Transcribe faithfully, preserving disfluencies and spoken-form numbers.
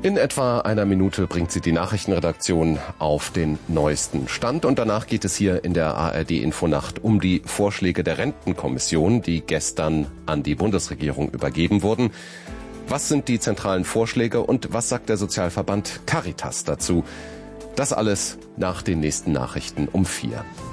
In etwa einer Minute bringt sie die Nachrichtenredaktion auf den neuesten Stand und danach geht es hier in der A R D-Infonacht um die Vorschläge der Rentenkommission, die gestern an die Bundesregierung übergeben wurden. Was sind die zentralen Vorschläge und was sagt der Sozialverband Caritas dazu? Das alles nach den nächsten Nachrichten um vier.